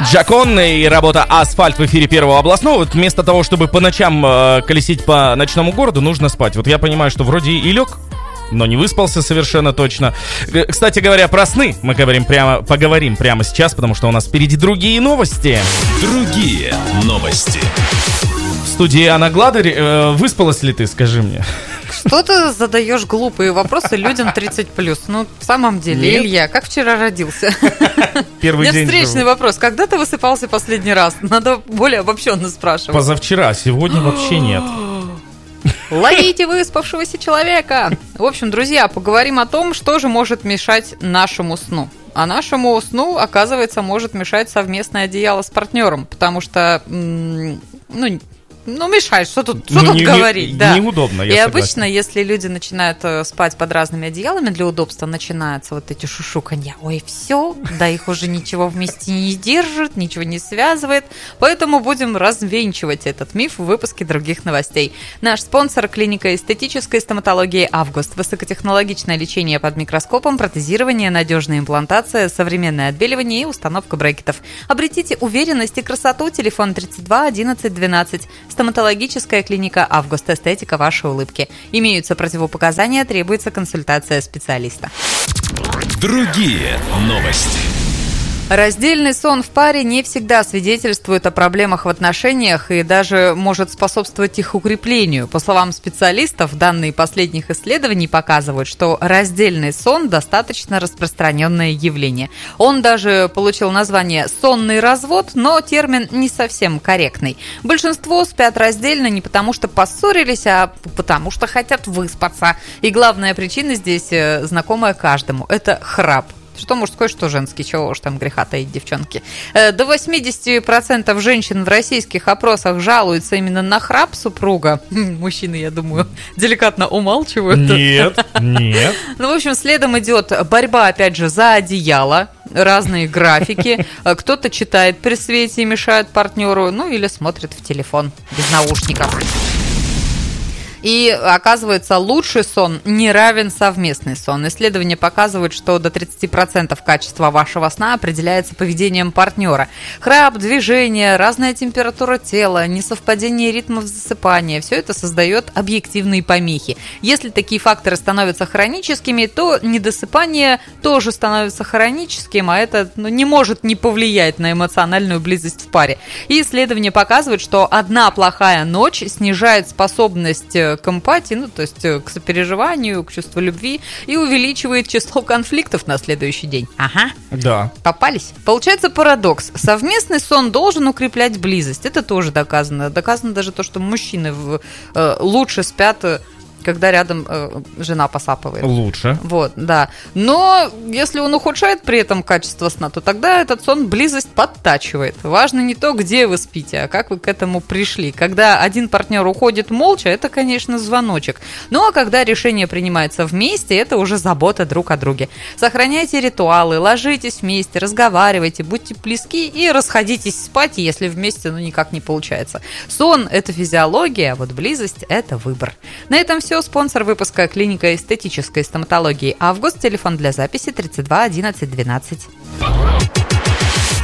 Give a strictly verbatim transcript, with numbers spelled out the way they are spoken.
Джакон и работа «Асфальт» в эфире Первого областного. Вот вместо того, чтобы по ночам э, колесить по ночному городу, нужно спать. Вот я понимаю, что вроде и лег, но не выспался совершенно точно. Кстати говоря, про сны мы говорим прямо, поговорим прямо сейчас, потому что у нас впереди другие новости. Другие новости. В студии Анна Гладырь. Э, выспалась ли ты, скажи мне? Что ты задаешь глупые вопросы людям тридцать плюс? Ну, в самом деле, Нет. Илья, как вчера родился? Первый У меня день встречный живу. вопрос. Когда ты высыпался последний раз? Надо более обобщенно спрашивать. Позавчера, сегодня вообще нет. Ловите выспавшегося человека! В общем, друзья, поговорим о том, что же может мешать нашему сну. А нашему сну, оказывается, может мешать совместное одеяло с партнером, потому что, м, ну, ну, мешает, что тут, что Ну, тут не- не- говорить, да. неудобно, я И согласен. обычно, если люди начинают э, спать под разными одеялами для удобства, начинаются вот эти шушуканья. Ой, все, да их уже ничего вместе не держит, ничего не связывает. Поэтому будем развенчивать этот миф в выпуске других новостей. Наш спонсор – клиника эстетической стоматологии «Август». Высокотехнологичное лечение под микроскопом, протезирование, надежная имплантация, современное отбеливание и установка брекетов. Обретите уверенность и красоту. Телефон тридцать два одиннадцать двенадцать. Стоматологическая клиника «Август». Эстетика вашей улыбки. Имеются противопоказания, требуется консультация специалиста. Другие новости. Раздельный сон в паре не всегда свидетельствует о проблемах в отношениях и даже может способствовать их укреплению. По словам специалистов, данные последних исследований показывают, что раздельный сон достаточно распространенное явление. Он даже получил название «сонный развод», но термин не совсем корректный. Большинство спят раздельно не потому, что поссорились, а потому, что хотят выспаться. И главная причина здесь э, знакомая каждому – это храп. Что мужской, что женский, чего уж там греха таить, девчонки. Э, До восемьдесят процентов женщин в российских опросах жалуются именно на храп супруга. М, Мужчины, я думаю, деликатно умалчивают. Нет, нет. Ну, в общем, следом идет борьба, опять же, за одеяло, разные графики. Э, Кто-то читает при свете и мешает партнеру, ну или смотрит в телефон без наушников. И оказывается, лучший сон не равен совместный сон. Исследования показывают, что до тридцать процентов качества вашего сна определяется поведением партнера. Храп, движение, разная температура тела, несовпадение ритмов засыпания – все это создает объективные помехи. Если такие факторы становятся хроническими, то недосыпание тоже становится хроническим, а это ну, не может не повлиять на эмоциональную близость в паре. И исследования показывают, что одна плохая ночь снижает способность к эмпатии, ну, то есть к сопереживанию, к чувству любви и увеличивает число конфликтов на следующий день. Ага. Да. Попались. Получается парадокс. Совместный сон должен укреплять близость. Это тоже доказано. Доказано даже то, что мужчины в, э, лучше спят, э, когда рядом э, жена посапывает. Лучше. Вот, да. Но если он ухудшает при этом качество сна, то тогда этот сон близость подтачивает. Важно не то, где вы спите, а как вы к этому пришли. Когда один партнер уходит молча, это, конечно, звоночек. Ну, а когда решение принимается вместе, это уже забота друг о друге. Сохраняйте ритуалы, ложитесь вместе, разговаривайте, будьте близки и расходитесь спать, если вместе, ну, никак не получается. Сон – это физиология, а вот близость – это выбор. На этом все. Спонсор выпуска – клиника эстетической стоматологии «Август». Телефон для записи тридцать два одиннадцать двенадцать.